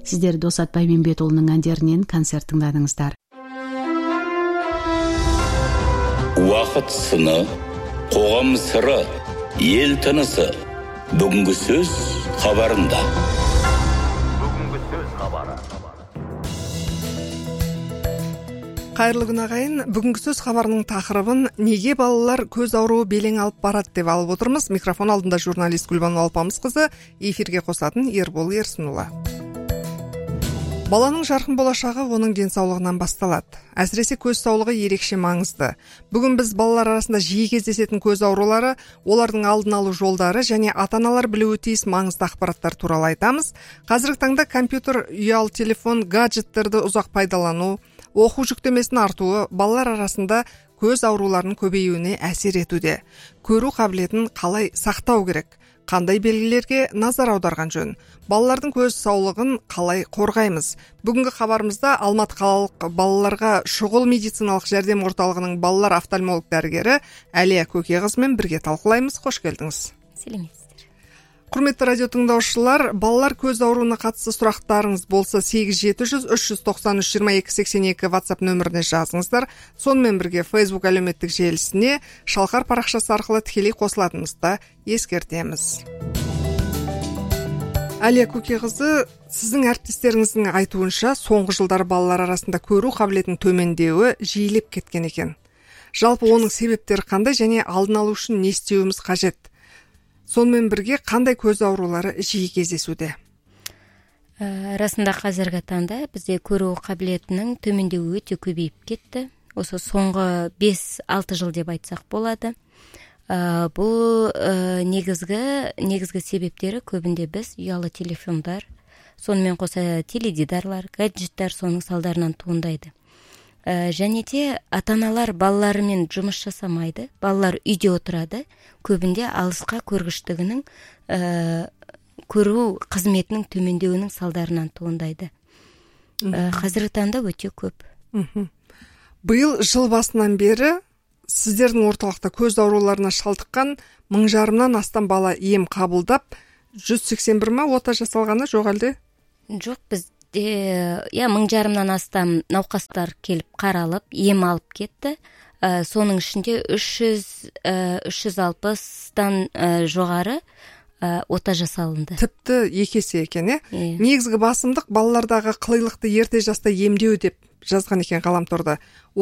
Сіздер Досат Баймембетұлының әндерінен концерт тыңдадыңыздар. Уақыт сыны, қоғам сыры, ел тынысы. Бүгінгі сөз хабарында. Қайырлы күн ағайын, бүгінгі сөз хабарының тақырыбын неге балалар көз ауруы белең алып барады деп алып отырмыз. Микрофон алдында журналист Гүлбану Алпамысқызы, эфирге қосатын Ербол Ерсінұлы. Баланың жарқын болашағы оның денсаулығынан басталады. Әсіресе көз саулығы ерекше маңызды. Бүгін біз балалар арасында жиі кездесетін көз аурулары, олардың алдын алу жолдары және ата-аналар білуі тиіс маңызды ақпараттар туралы айтамыз. Қазіргі таңда компьютер, ұялы телефон, гаджеттерді ұзақ пайдалану, оқу жүктемесінің артуы балалар арасында көз ауруларының көбеюіне әсер етуде. Көру қабілетін қалай сақтау керек? Қандай белгілерге назар аударған жөн? Балалардың көз саулығын қалай қорғаймыз? Бүгінгі хабарымызда Алматы қалалық балаларға шұғыл медициналық жәрдем орталығының балалар офтальмолог дәрігері Әлия Көкеқызымен бірге талқылаймыз. Қош келдіңіз. Сәлеметсіздер. Құрметті радио тыңдаушылар, балалар көз ауруына қатысты сұрақтарыңыз болса 8700-393-2282 WhatsApp нөміріне жазыңыздар. Сонымен бірге Facebook әлеуметтік желісіне Шалқар парақшасы арқылы тікелей қосылатынымызды ескертеміз. Әлия Көкеқызы, сіздің әріптестеріңіздің айтуынша, соңғы жылдары балалар арасында көру қабілетінің төмендеуі жиілеп кеткен екен. Жалпы оның себептері қандай және алдын алу үшін не істеуіміз қажет? Сонымен бірге қандай көз аурулары жиі кездесуде? Расында қазіргі таңда бізде көру қабілетінің төмендеуі өте көбейіп кетті. Осы соңғы 5-6 жыл деп айтсақ болады. Бұл негізгі себептері көбінде біз ұялы телефондар, сонымен қоса теледидарлар, гаджеттер соның салдарынан туындайды. Және де ата-аналар балаларымен жұмыс жасамайды, балалар үйде отырады, көбінде алысқа көргіштігінің көру қызметінің төмендеуінің салдарынан туындайды. Қазіргі таңда өте көп. Биыл жыл басынан бері сіздердің орталықта көз ауруларына шалдыққан 1000-дан астам бала ем қабылдап, 181 ма ота жасалғаны жоқ әлде? Жоқ, бізде 1000-дан астам науқастар келіп қаралып, ем алып кетті. Соның ішінде 360-тан жоғары ота жасалынды. Тіпті екесе екен, Негізгі басымдық балалардағы қылилықты ерте жаста емдеу деп жазған екен ғаламторда.